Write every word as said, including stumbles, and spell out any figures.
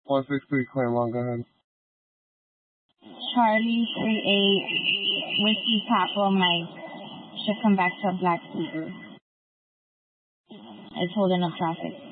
one six three Claremont, go ahead. Charlie three eight Whiskey Papa Mike should come back to a black Uber. It's holding up traffic.